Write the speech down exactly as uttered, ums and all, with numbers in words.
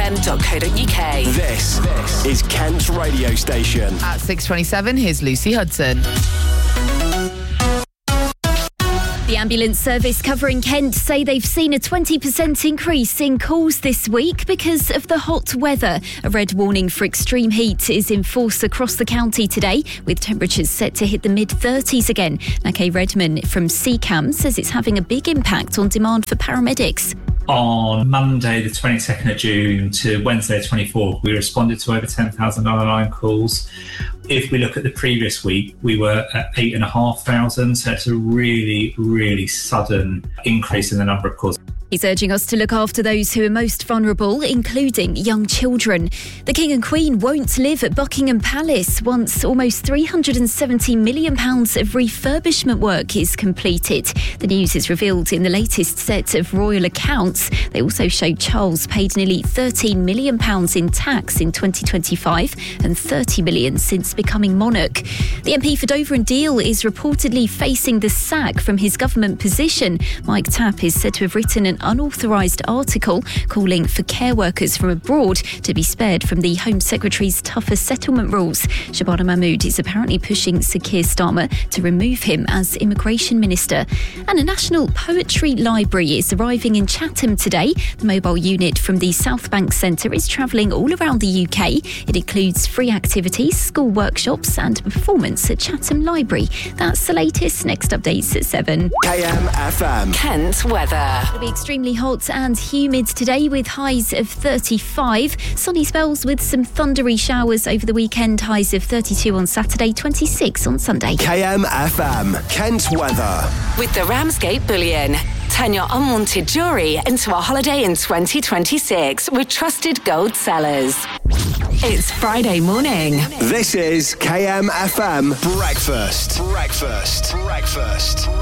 m dot co dot u k. This, this is Kent's radio station. At six twenty-seven, here's Lucy Hudson. The ambulance service covering Kent say they've seen a twenty percent increase in calls this week because of the hot weather. A red warning for extreme heat is in force across the county today, with temperatures set to hit the mid-thirties again. Nake Redman from C CAM says it's having a big impact on demand for paramedics. On Monday, the twenty-second of June to Wednesday, the twenty-fourth, we responded to over ten thousand nine one nine calls. If we look at the previous week, we were at eight thousand five hundred, so it's a really, really sudden increase in the number of calls. He's urging us to look after those who are most vulnerable, including young children. The King and Queen won't live at Buckingham Palace once almost three hundred seventy million pounds of refurbishment work is completed. The news is revealed in the latest set of royal accounts. They also show Charles paid nearly thirteen million pounds in tax in twenty twenty-five and thirty million pounds since becoming monarch. The M P for Dover and Deal is reportedly facing the sack from his government position. Mike Tapp is said to have written an unauthorised article calling for care workers from abroad to be spared from the Home Secretary's tougher settlement rules. Shabana Mahmood is apparently pushing Sir Keir Starmer to remove him as Immigration Minister. And a National Poetry Library is arriving in Chatham today. The mobile unit from the South Bank Centre is travelling all around the U K. It includes free activities, school workshops and performance at Chatham Library. That's the latest. Next updates at seven. K M F M. Kent weather. It'll be extremely hot and humid today with highs of thirty-five. Sunny spells with some thundery showers over the weekend. Highs of thirty-two on Saturday, twenty-six on Sunday. K M F M. Kent weather. With the Ramsgate Bullion. Turn your unwanted jewellery into a holiday in twenty twenty-six with trusted gold sellers. It's Friday morning. This is K M F M Breakfast. Breakfast. Breakfast.